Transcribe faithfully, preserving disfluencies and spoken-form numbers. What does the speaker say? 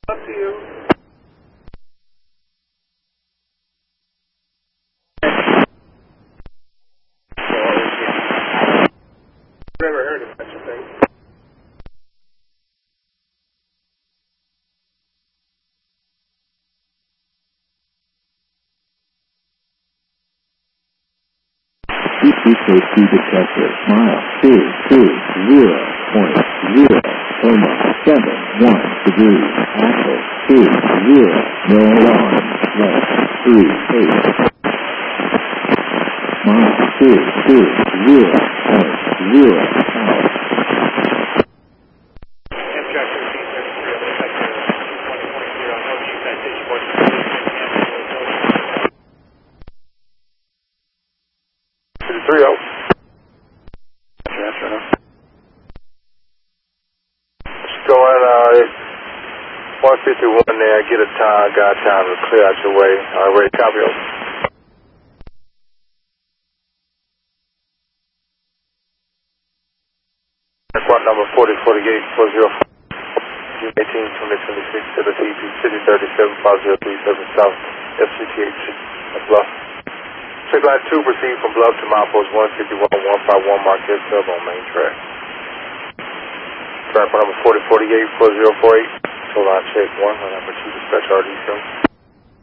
Up to you. Never heard of such a thing. C C safety detector, mile two two zero point zero, Oma seven one degrees, Apple two zero, no alarm, left three eight, mile two two zero point zero, south. three oh. Just going uh, one fifty-one there, get a time, got time to clear out your way. All right, ready, copy over. Airport number forty forty-eight four zero four, June eighteenth, twenty twenty-six to the T P, City thirty-seven five zero three seven South, F C T H, Bluff. Check line two, proceed from Bluff to milepost one fifty-one one fifty-one, Marquez Sub on main track. Track number forty forty-eight four zero four eight, so line check one, number two, dispatch R D seven.